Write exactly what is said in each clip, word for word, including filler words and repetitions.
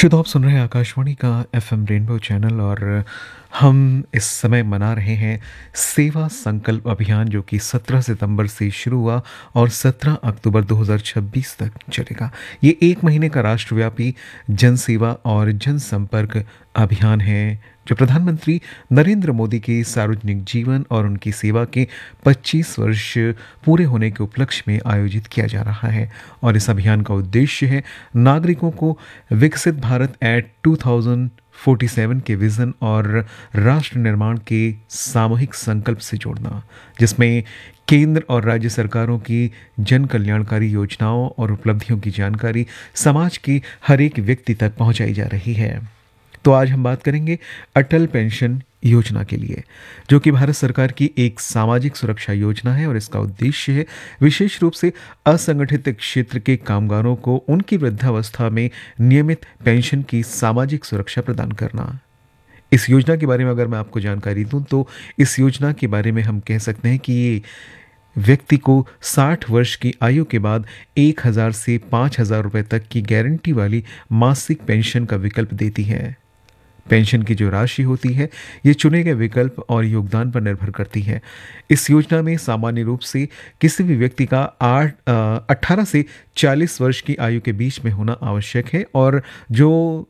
शुद्ध आप सुन रहे हैं आकाशवाणी का एफएम रेनबो चैनल और हम इस समय मना रहे हैं सेवा संकल्प अभियान जो कि सत्रह सितंबर से शुरू हुआ और सत्रह अक्टूबर दो हज़ार छब्बीस तक चलेगा। ये एक महीने का राष्ट्रव्यापी जन सेवा और जनसंपर्क अभियान है जो प्रधानमंत्री नरेंद्र मोदी के सार्वजनिक जीवन और उनकी सेवा के पच्चीस वर्ष पूरे होने के उपलक्ष्य में आयोजित किया जा रहा है। और इस अभियान का उद्देश्य है नागरिकों को विकसित भारत एट दो हज़ार सैंतालीस के विजन और राष्ट्र निर्माण के सामूहिक संकल्प से जोड़ना, जिसमें केंद्र और राज्य सरकारों की जन कल्याणकारी योजनाओं और उपलब्धियों की जानकारी समाज के हर एक व्यक्ति तक पहुंचाई जा रही है। तो आज हम बात करेंगे अटल पेंशन योजना के लिए, जो कि भारत सरकार की एक सामाजिक सुरक्षा योजना है और इसका उद्देश्य है विशेष रूप से असंगठित क्षेत्र के कामगारों को उनकी वृद्धावस्था में नियमित पेंशन की सामाजिक सुरक्षा प्रदान करना। इस योजना के बारे में अगर मैं आपको जानकारी दूं तो इस योजना के बारे में हम कह सकते हैं कि ये व्यक्ति को साठ वर्ष की आयु के बाद एक हज़ार से पाँच हज़ार रुपये तक की गारंटी वाली मासिक पेंशन का विकल्प देती है। पेंशन की जो राशि होती है ये चुने गए विकल्प और योगदान पर निर्भर करती है। इस योजना में सामान्य रूप से किसी भी व्यक्ति का आठ अट्ठारह से चालीस वर्ष की आयु के बीच में होना आवश्यक है और जो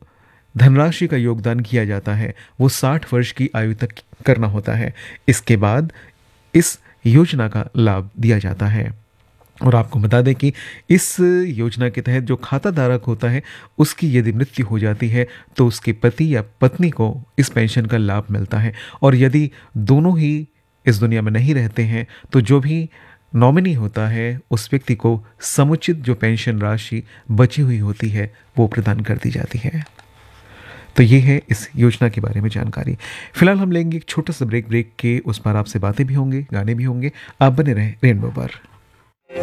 धनराशि का योगदान किया जाता है वो साठ वर्ष की आयु तक करना होता है। इसके बाद इस योजना का लाभ दिया जाता है। और आपको बता दें कि इस योजना के तहत जो खाता धारक होता है उसकी यदि मृत्यु हो जाती है तो उसके पति या पत्नी को इस पेंशन का लाभ मिलता है, और यदि दोनों ही इस दुनिया में नहीं रहते हैं तो जो भी नॉमिनी होता है उस व्यक्ति को समुचित जो पेंशन राशि बची हुई होती है वो प्रदान कर दी जाती है। तो ये है इस योजना के बारे में जानकारी। फिलहाल हम लेंगे एक छोटा सा ब्रेक। ब्रेक के उस पर आपसे बातें भी होंगे, गाने भी होंगे। आप बने रहें रेनबो पर।